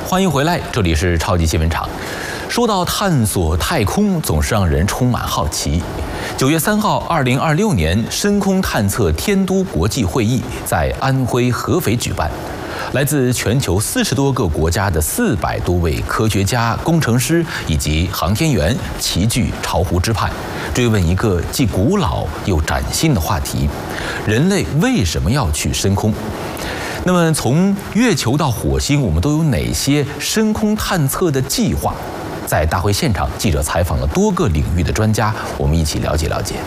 欢迎回来，这里是超级新闻场。说到探索太空，总是让人充满好奇。9月3号，2026年深空探测天都国际会议在安徽合肥举办，来自全球40多个国家的400多位科学家、工程师以及航天员齐聚巢湖之畔，追问一个既古老又崭新的话题：人类为什么要去深空？那么，从月球到火星，我们都有哪些深空探测的计划？在大会现场，记者采访了多个领域的专家，我们一起了解了解。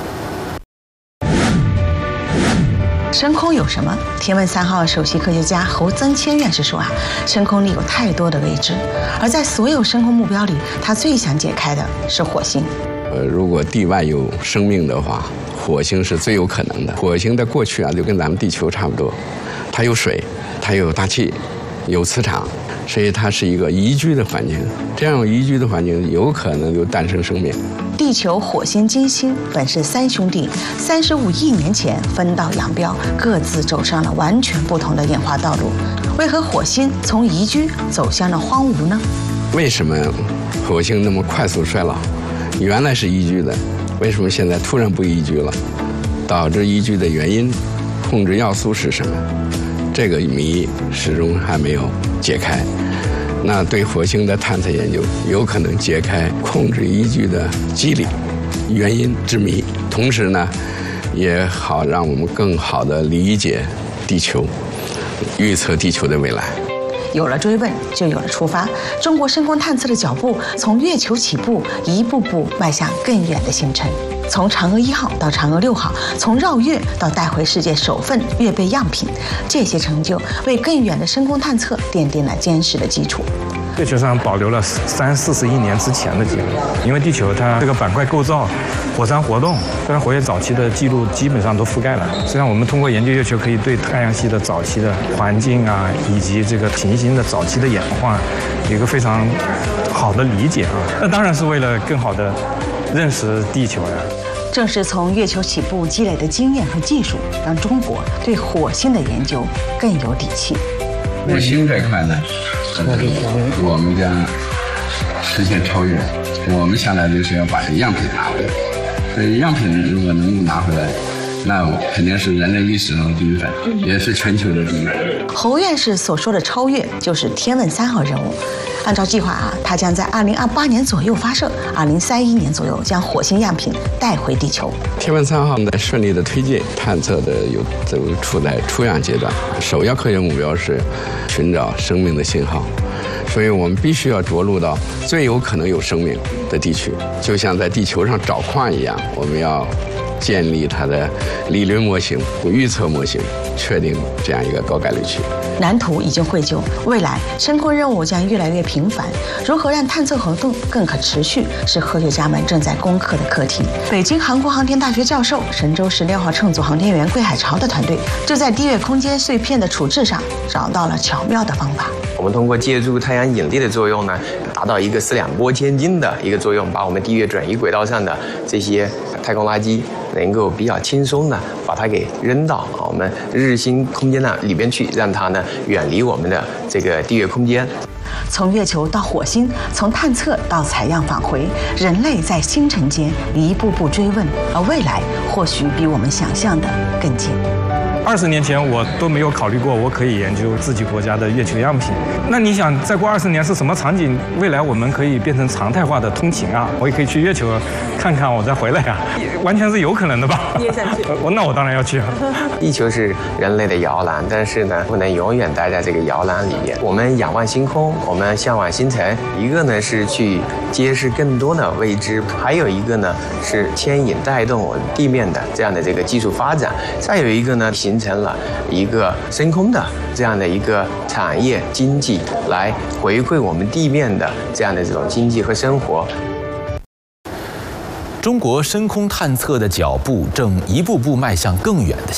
深空有什么？天问3号首席科学家侯增谦院士说深空里有太多的未知，而在所有深空目标里，他最想解开的是火星。 如果地外有生命的话，火星是最有可能的。火星的过去就跟咱们地球差不多，它有水，它有大气，有磁场，所以它是一个宜居的环境。这样宜居的环境，有可能就诞生生命。 地球、火星、金星本是3兄弟，35亿年前分道扬镳，各自走上了完全不同的演化道路。为何火星从宜居走向了荒芜呢？ 为什么火星那么快速衰老？原来是宜居的，为什么现在突然不宜居了？导致宜居的原因，控制要素是什么？这个谜始终还没有解开。那对火星的探测研究，有可能解开控制宜居的机理、原因之谜，同时呢，也好让我们更好地理解地球，预测地球的未来。 有了追问，就有了出发。中国深空探测的脚步从月球起步，一步步迈向更远的星辰。从嫦娥1号到嫦娥6号，从绕月到带回世界首份月背样品，这些成就为更远的深空探测奠定了坚实的基础。 月球上保留了30-40亿年之前的记录，因为地球它这个板块构造、火山活动、自然活跃早期的记录基本上都覆盖了。实际上，我们通过研究月球，可以对太阳系的早期的环境以及这个行星的早期的演化，有一个非常好的理解那当然是为了更好的认识地球呀。 正是从月球起步积累的经验和技术，让中国对火星的研究更有底气。 火星这块呢，我们将实现超越。我们下来就是要把这样品拿回来。所以样品如果能够拿回来，那肯定是人类历史上的第一份，也是全球的第一份。 侯院士所说的超越，就是天问3号任务。按照计划它将在2028年左右发射，2031年左右将火星样品带回地球。 天问3号在顺利的推进，探测的处在初样阶段，首要科学目标是寻找生命的信号，所以我们必须要着陆到最有可能有生命的地区，就像在地球上找矿一样，我们要建立它的理论模型、预测模型，确定这样一个高概率区。 蓝图已经绘就，未来深空任务将越来越频繁。如何让探测活动更可持续，是科学家们正在攻克的课题。北京航空航天大学教授、神舟16号乘组航天员桂海潮的团队，就在低月空间碎片的处置上找到了巧妙的方法。 我们通过借助太阳引力的作用呢，达到一个4两拨千斤的一个作用，把我们地月转移轨道上的这些太空垃圾能够比较轻松的把它给扔到我们日星空间里边去，让它呢远离我们的这个地月空间。 从月球到火星，从探测到采样返回，人类在星辰间一步步追问，而未来或许比我们想象的更近。 20年前我都没有考虑过我可以研究自己国家的月球样品。那你想，再过20年是什么场景？未来我们可以变成常态化的通勤我也可以去月球看看，我再回来完全是有可能的吧？你也想去？那我当然要去地球是人类的摇篮，但是呢，不能永远待在这个摇篮里面。我们仰望星空，我们向往星辰。一个呢是去揭示更多的未知，还有一个呢是牵引带动我们地面的这样的这个技术发展。再有一个呢，形成了一个深空的这样的一个产业经济，来回馈我们地面的这样的这种经济和生活。 中国深空探测的脚步正一步步迈向更远的